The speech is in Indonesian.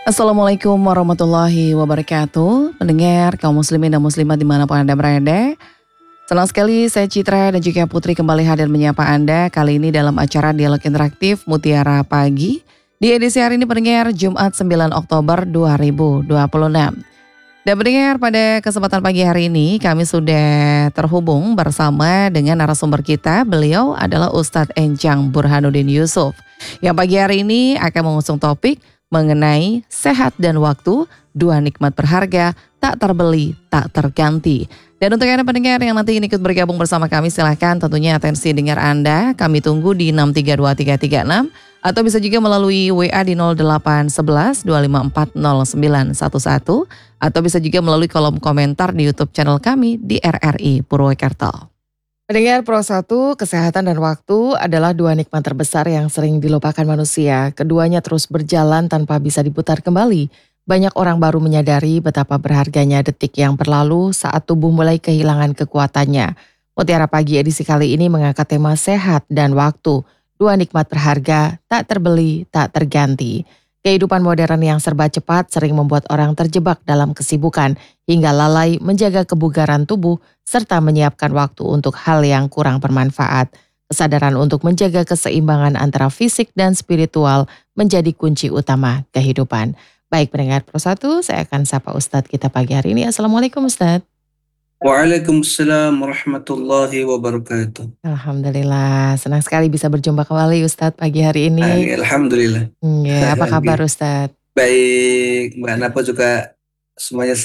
Assalamualaikum warahmatullahi wabarakatuh. Pendengar kaum muslimin dan muslimat dimanapun Anda berada. Senang sekali saya Citra dan juga Putri kembali hadir menyapa Anda kali ini dalam acara Dialog Interaktif Mutiara Pagi. Di edisi hari ini pendengar Jumat 9 Oktober 2026. Dan pendengar pada kesempatan pagi hari ini kami sudah terhubung bersama dengan narasumber kita. Beliau adalah Ustadz Enjang Burhanuddin Yusuf. Yang pagi hari ini akan mengusung topik mengenai sehat dan waktu, dua nikmat berharga, tak terbeli, tak terganti. Dan untuk Anda pendengar yang nanti ingin ikut bergabung bersama kami, silahkan tentunya atensi dengar Anda. Kami tunggu di 632336 atau bisa juga melalui WA di 0811 254 0911 atau bisa juga melalui kolom komentar di YouTube channel kami di RRI Purwokerto. Pendengar Pro 1, kesehatan dan waktu adalah dua nikmat terbesar yang sering dilupakan manusia. Keduanya terus berjalan tanpa bisa diputar kembali. Banyak orang baru menyadari betapa berharganya detik yang berlalu saat tubuh mulai kehilangan kekuatannya. Mutiara Pagi edisi kali ini mengangkat tema sehat dan waktu. Dua nikmat berharga, tak terbeli, tak terganti. Kehidupan modern yang serba cepat sering membuat orang terjebak dalam kesibukan hingga lalai menjaga kebugaran tubuh serta menyiapkan waktu untuk hal yang kurang bermanfaat. Kesadaran untuk menjaga keseimbangan antara fisik dan spiritual menjadi kunci utama kehidupan. Baik pendengar Pro 1, saya akan sapa Ustadz kita pagi hari ini. Assalamualaikum Ustadz. Waalaikumsalam warahmatullahi wabarakatuh. Alhamdulillah, senang sekali bisa berjumpa kembali Ustadz pagi hari ini. Alhamdulillah. Apa kabar Ustadz? Baik, Mbak Napa juga semuanya